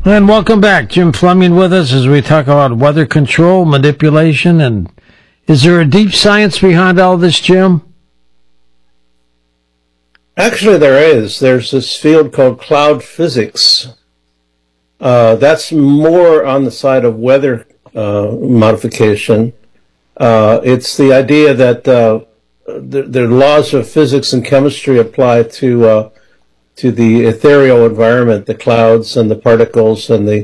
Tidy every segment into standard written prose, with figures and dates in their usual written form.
And welcome back. Jim Fleming with us as we talk about weather control, manipulation, and is there a deep science behind all this, Jim? Actually, there is. There's this field called cloud physics. That's more on the side of weather modification. It's the idea that the laws of physics and chemistry apply to the ethereal environment, the clouds and the particles and the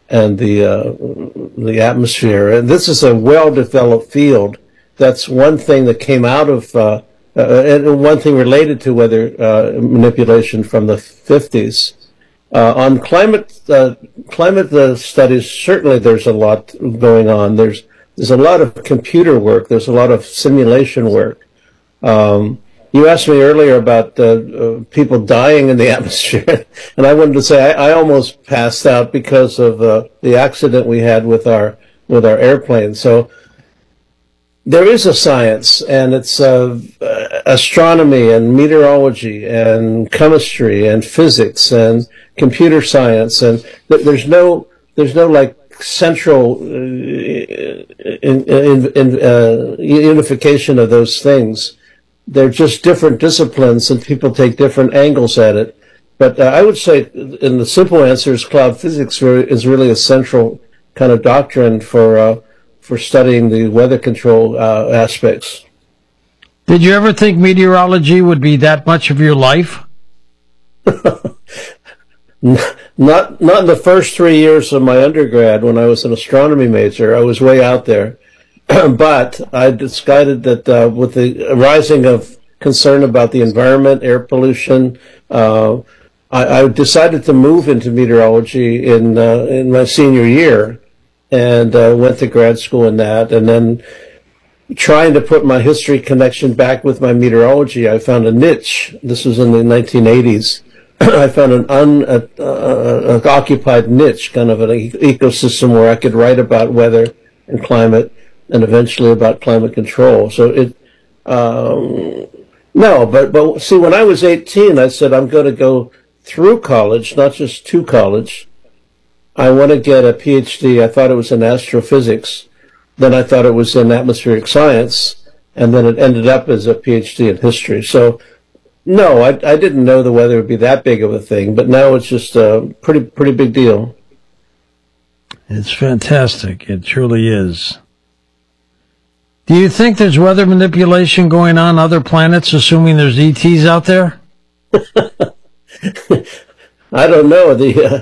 atmosphere. And this is a well-developed field. That's one thing that came out of, and one thing related to weather manipulation from the 50s. On climate studies, certainly there's a lot going on. There's a lot of computer work. There's a lot of simulation work. You asked me earlier about people dying in the atmosphere, and I wanted to say I almost passed out because of the accident we had with our airplane. So there is a science, and it's astronomy and meteorology and chemistry and physics and computer science, and there's no like central unification of those things. They're just different disciplines, and people take different angles at it. But I would say, in the simple answer, is cloud physics is really a central kind of doctrine for studying the weather control aspects. Did you ever think meteorology would be that much of your life? Not in the first 3 years of my undergrad when I was an astronomy major. I was way out there. But I decided that with the rising of concern about the environment, air pollution, I decided to move into meteorology in my senior year, and went to grad school in that. And then trying to put my history connection back with my meteorology, I found a niche. This was in the 1980s. I found an unoccupied niche, kind of an ecosystem where I could write about weather and climate, and eventually about climate control. So but see, when I was 18, I said, I'm going to go through college, not just to college. I want to get a PhD. I thought it was in astrophysics. Then I thought it was in atmospheric science. And then it ended up as a PhD in history. So, no, I didn't know the weather would be that big of a thing, but now it's just a pretty big deal. It's fantastic. It truly is. Do you think there's weather manipulation going on other planets, assuming there's ETs out there? I don't know.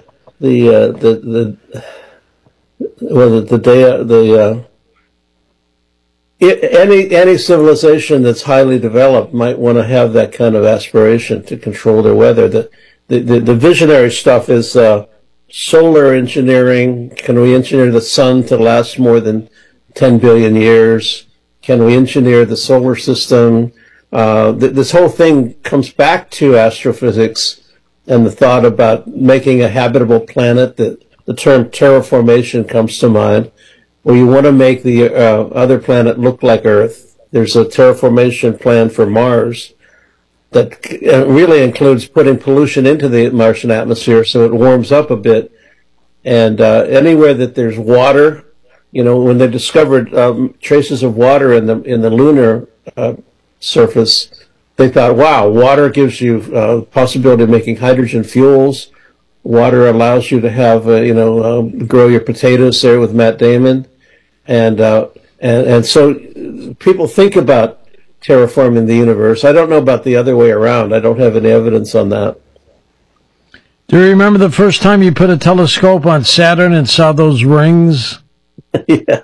Any civilization that's highly developed might want to have that kind of aspiration to control their weather. The visionary stuff is solar engineering. Can we engineer the sun to last more than 10 billion years? Can we engineer the solar system? This whole thing comes back to astrophysics and the thought about making a habitable planet. The term terraformation comes to mind, where you want to make the other planet look like Earth. There's a terraformation plan for Mars that really includes putting pollution into the Martian atmosphere so it warms up a bit. And anywhere that there's water, when they discovered traces of water in the lunar surface, they thought, wow, water gives you the possibility of making hydrogen fuels. Water allows you to have, grow your potatoes there with Matt Damon. And so people think about terraforming the universe. I don't know about the other way around. I don't have any evidence on that. Do you remember the first time you put a telescope on Saturn and saw those rings? Yeah.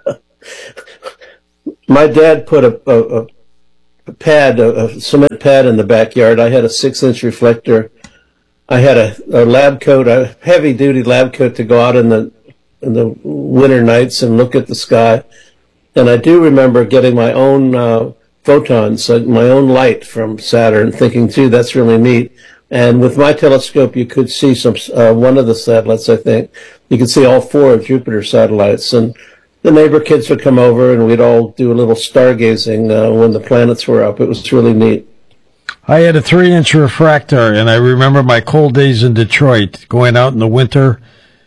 My dad put a cement pad in the backyard. I had a 6-inch reflector. I had a lab coat, a heavy-duty lab coat to go out in the winter nights and look at the sky. And I do remember getting my own photons, my own light from Saturn, thinking, gee, that's really neat. And with my telescope, you could see one of the satellites, I think. You could see all 4 of Jupiter's satellites. And the neighbor kids would come over, and we'd all do a little stargazing when the planets were up. It was really neat. I had a 3-inch refractor, and I remember my cold days in Detroit, going out in the winter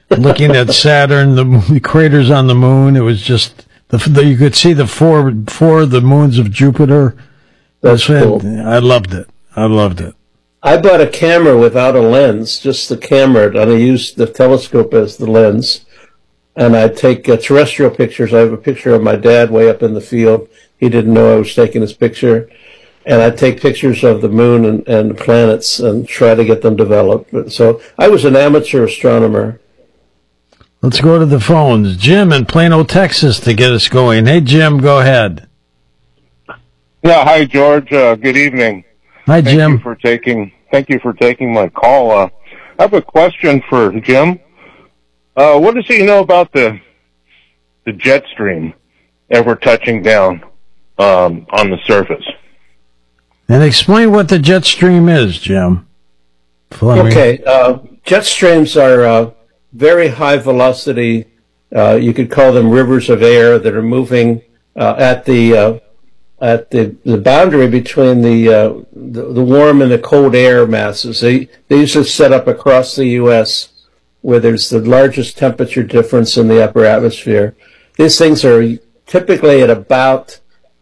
looking at Saturn, the craters on the moon. It was just you could see the four of the moons of Jupiter. That's cool. I loved it. I bought a camera without a lens, just the camera, and I used the telescope as the lens. And I take terrestrial pictures. I have a picture of my dad way up in the field. He didn't know I was taking his picture. And I take pictures of the moon and the planets and try to get them developed. So I was an amateur astronomer. Let's go to the phones. Jim in Plano, Texas, to get us going. Hey, Jim, go ahead. Yeah, hi, George. Good evening. Hi, Jim. Thank you for taking my call. I have a question for Jim. What does he know about the jet stream ever touching down on the surface? And explain what the jet stream is, Jim. Okay, jet streams are very high velocity. You could call them rivers of air that are moving at the boundary between the warm and the cold air masses. They usually set up across the U.S. where there's the largest temperature difference in the upper atmosphere. These things are typically at about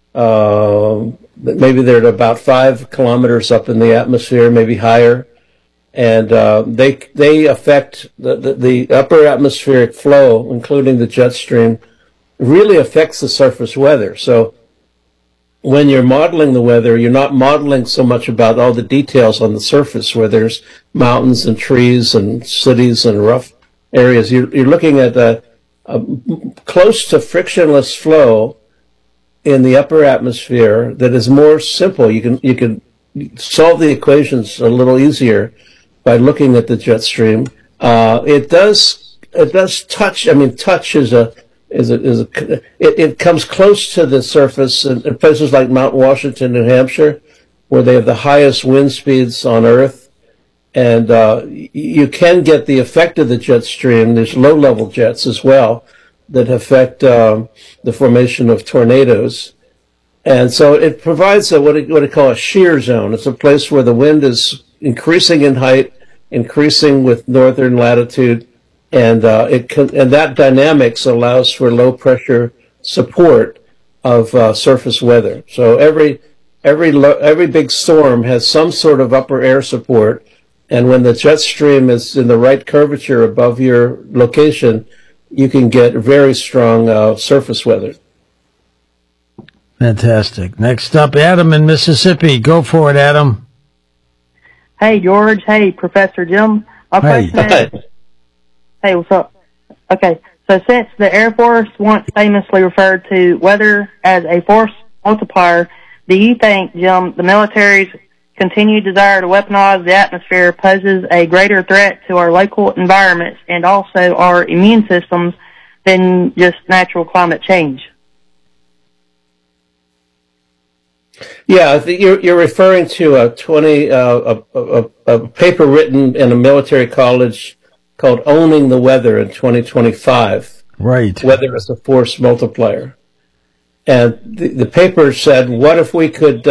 maybe they're at about 5 kilometers up in the atmosphere, maybe higher, and they affect the upper atmospheric flow, including the jet stream, really affects the surface weather. So when you're modeling the weather, you're not modeling so much about all the details on the surface where there's mountains and trees and cities and rough areas. You're looking at a close to frictionless flow in the upper atmosphere that is more simple. You can solve the equations a little easier by looking at the jet stream. It does touch. I mean, touch it comes close to the surface in places like Mount Washington, New Hampshire, where they have the highest wind speeds on Earth, and you can get the effect of the jet stream. There's low-level jets as well that affect the formation of tornadoes, and so it provides what I call a shear zone. It's a place where the wind is increasing in height, increasing with northern latitude. And that dynamics allows for low pressure support of surface weather. So every big storm has some sort of upper air support, and when the jet stream is in the right curvature above your location, you can get very strong surface weather. Fantastic. Next up, Adam in Mississippi. Go for it, Adam. Hey, George. Hey, Professor Jim. My question is, hey, what's up? Okay, so since the Air Force once famously referred to weather as a force multiplier, do you think, Jim, the military's continued desire to weaponize the atmosphere poses a greater threat to our local environments and also our immune systems than just natural climate change? Yeah, I think you're referring to a paper written in a military college called "Owning the Weather" in 2025. Right. Weather as a force multiplier, and the paper said, "What if we could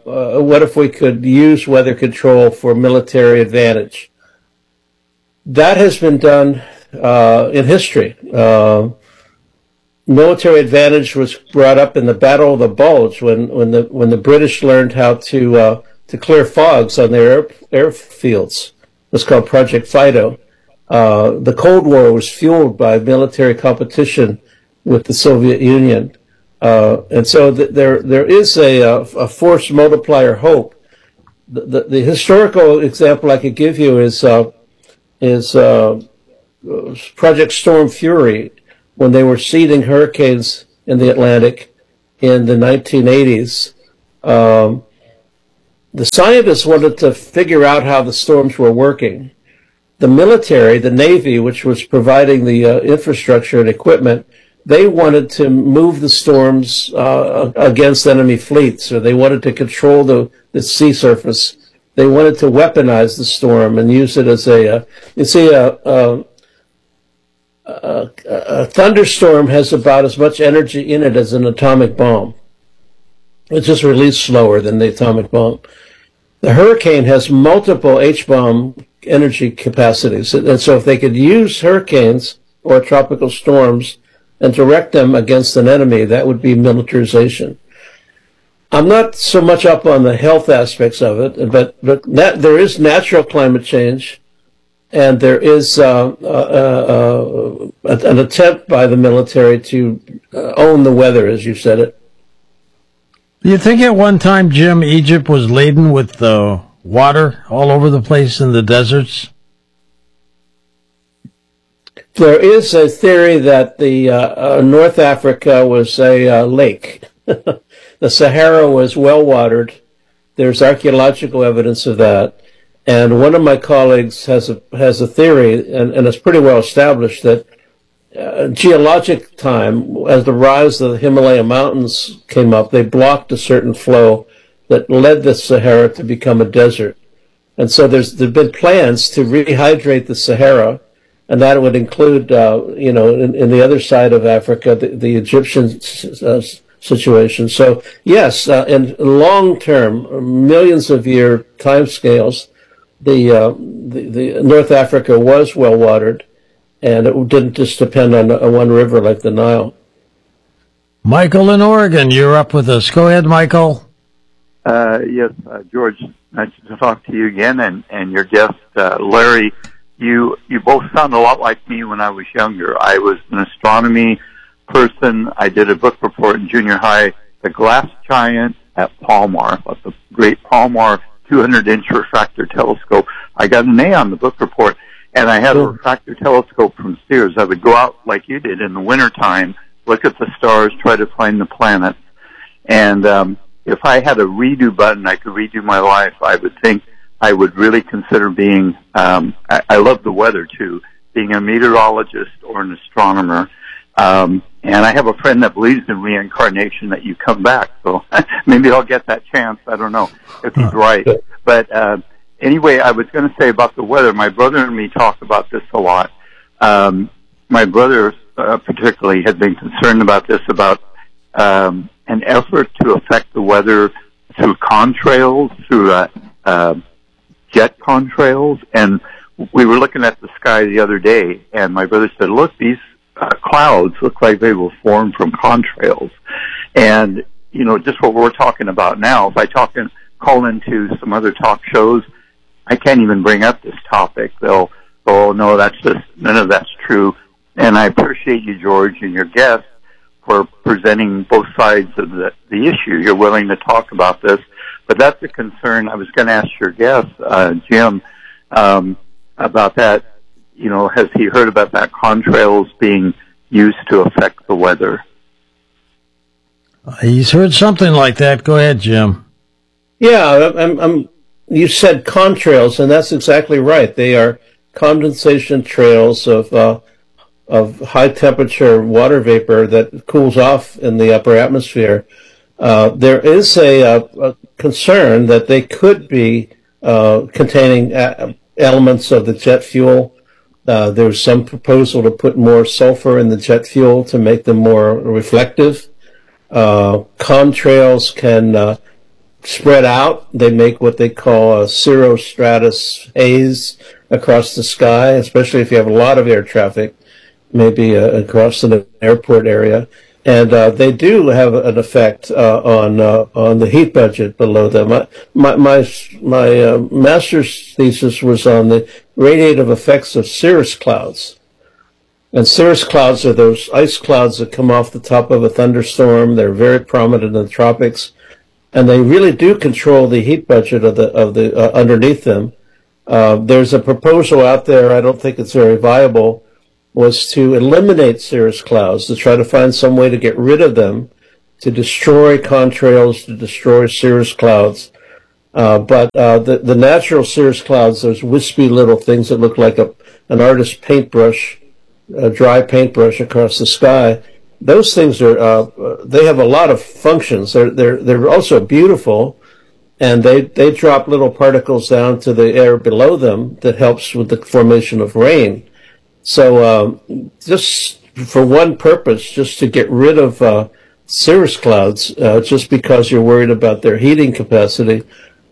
use weather control for military advantage?" That has been done in history. Military advantage was brought up in the Battle of the Bulge when the British learned how to clear fogs on their airfields. It was called Project Fido. The Cold War was fueled by military competition with the Soviet Union, and so there is a force multiplier hope. The historical example I could give you is Project Storm Fury, when they were seeding hurricanes in the Atlantic in the 1980s. The scientists wanted to figure out how the storms were working. The military, the Navy, which was providing the infrastructure and equipment, they wanted to move the storms against enemy fleets, or they wanted to control the sea surface. They wanted to weaponize the storm and use it as a thunderstorm has about as much energy in it as an atomic bomb. It's just released slower than the atomic bomb. The hurricane has multiple H-bomb energy capacities. And so if they could use hurricanes or tropical storms and direct them against an enemy, that would be militarization. I'm not so much up on the health aspects of it, but there is natural climate change, and there is an attempt by the military to own the weather, as you said it. Do you think at one time, Jim, Egypt was laden with water all over the place in the deserts? There is a theory that the North Africa was a lake. The Sahara was well watered. There's archaeological evidence of that. And one of my colleagues has a theory, and it's pretty well established, that geologic time, as the rise of the Himalaya mountains came up, they blocked a certain flow that led the Sahara to become a desert. And so there've been plans to rehydrate the Sahara, and that would include, in the other side of Africa, the Egyptian situation. So yes, in long term, millions of year timescales, the North Africa was well watered, and it didn't just depend on one river like the Nile. Michael in Oregon, you're up with us. Go ahead, Michael. Yes, George, nice to talk to you again, and your guest, Larry. You both sound a lot like me when I was younger. I was an astronomy person. I did a book report in junior high, The Glass Giant at Palmar, the great Palmar 200-inch refractor telescope. I got an A on the book report, and I had a refractor telescope from Sears. I would go out like you did in the wintertime, look at the stars, try to find the planets. And if I had a redo button, I could redo my life. I would think I would really consider being, I love the weather too, being a meteorologist or an astronomer. And I have a friend that believes in reincarnation, that you come back. So maybe I'll get that chance. I don't know if he's right. But anyway, I was going to say about the weather. My brother and me talk about this a lot. My brother particularly had been concerned about this, about an effort to affect the weather through contrails, through jet contrails. And we were looking at the sky the other day, and my brother said, look, these clouds look like they were formed from contrails. And, just what we're talking about now, if I call into some other talk shows, I can't even bring up this topic. They'll, oh, no, none of that's true. And I appreciate you, George, and your guest for presenting both sides of the issue. You're willing to talk about this. But that's a concern. I was going to ask your guest, Jim, about that. Has he heard about that contrails being used to affect the weather? He's heard something like that. Go ahead, Jim. Yeah, you said contrails, and that's exactly right. They are condensation trails of high temperature water vapor that cools off in the upper atmosphere. There is a concern that they could be containing elements of the jet fuel. There's some proposal to put more sulfur in the jet fuel to make them more reflective. Contrails can spread out. They make what they call a cirrostratus haze across the sky, especially if you have a lot of air traffic, maybe across an airport area. And they do have an effect on the heat budget below them. My master's thesis was on the radiative effects of cirrus clouds. And cirrus clouds are those ice clouds that come off the top of a thunderstorm. They're very prominent in the tropics, and they really do control the heat budget of the underneath them. There's a proposal out there. I don't think it's very viable. Was to eliminate cirrus clouds, to try to find some way to get rid of them, to destroy contrails, to destroy cirrus clouds. But the natural cirrus clouds, those wispy little things that look like an artist's paintbrush, a dry paintbrush across the sky, those things are they have a lot of functions. They're also beautiful, and they drop little particles down to the air below them that helps with the formation of rain. So just for one purpose, just to get rid of cirrus clouds, just because you're worried about their heating capacity,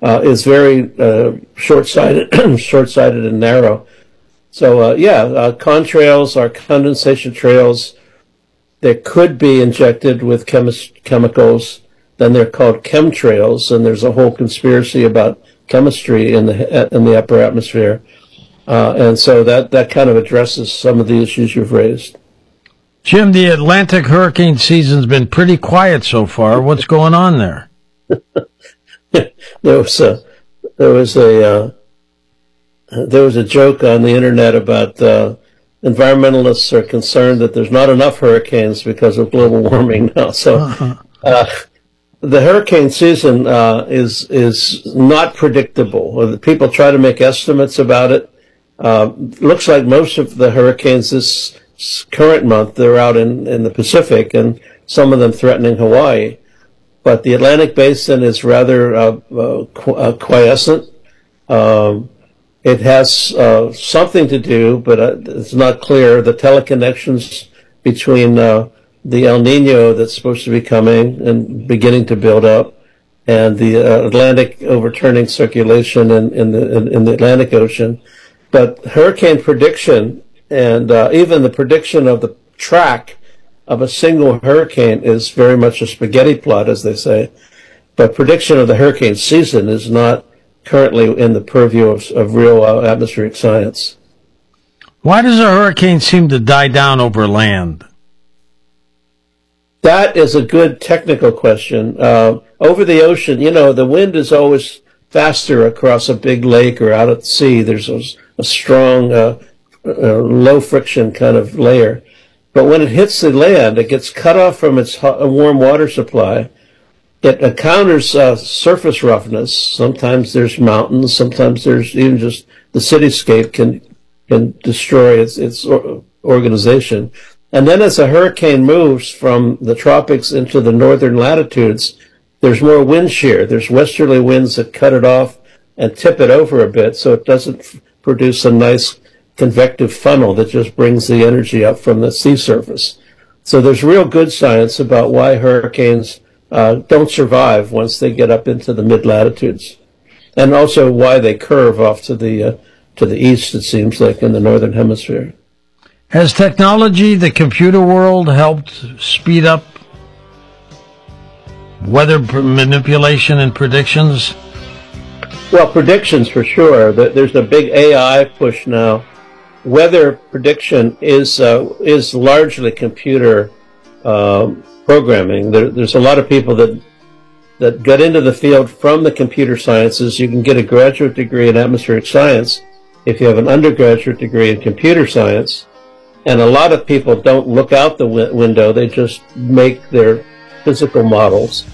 is very short-sighted, short-sighted and narrow. So contrails are condensation trails. They could be injected with chemicals. Then they're called chemtrails, and there's a whole conspiracy about chemistry in the upper atmosphere. And so that kind of addresses some of the issues you've raised. Jim, the Atlantic hurricane season's been pretty quiet so far. What's going on there? There was a joke on the internet about environmentalists are concerned that there's not enough hurricanes because of global warming now. So the hurricane season is not predictable. People try to make estimates about it. Looks like most of the hurricanes this current month, they're out in the Pacific, and some of them threatening Hawaii. But the Atlantic Basin is rather quiescent. It has something to do, but it's not clear. The teleconnections between the El Nino that's supposed to be coming and beginning to build up, and the Atlantic overturning circulation in the Atlantic Ocean. But hurricane prediction and even the prediction of the track of a single hurricane is very much a spaghetti plot, as they say. But prediction of the hurricane season is not currently in the purview of real atmospheric science. Why does a hurricane seem to die down over land? That is a good technical question. Over the ocean, the wind is always faster across a big lake or out at sea. There's a strong, low friction kind of layer. But when it hits the land, it gets cut off from its warm water supply. It encounters surface roughness. Sometimes there's mountains. Sometimes there's even just the cityscape can destroy its organization. And then as a hurricane moves from the tropics into the northern latitudes, there's more wind shear. There's westerly winds that cut it off and tip it over a bit, so it doesn't produce a nice convective funnel that just brings the energy up from the sea surface. So there's real good science about why hurricanes don't survive once they get up into the mid-latitudes, and also why they curve off to the east, it seems like, in the northern hemisphere. Has technology, the computer world, helped speed up weather manipulation and predictions? Well, predictions for sure. There's a big AI push now. Weather prediction is largely computer programming. There's a lot of people that got into the field from the computer sciences. You can get a graduate degree in atmospheric science if you have an undergraduate degree in computer science. And a lot of people don't look out the window. They just make their physical models.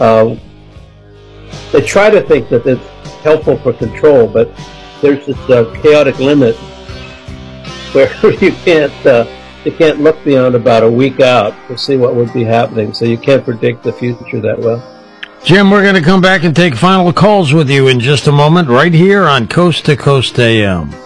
They try to think that it's helpful for control, but there's this chaotic limit where you can't look beyond about a week out to see what would be happening. So you can't predict the future that well. Jim, we're going to come back and take final calls with you in just a moment, right here on Coast to Coast AM.